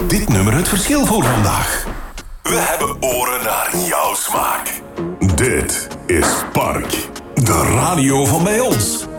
dit nummer het verschil voor vandaag. We hebben oren naar jouw smaak. Dit is Park, de radio van bij ons.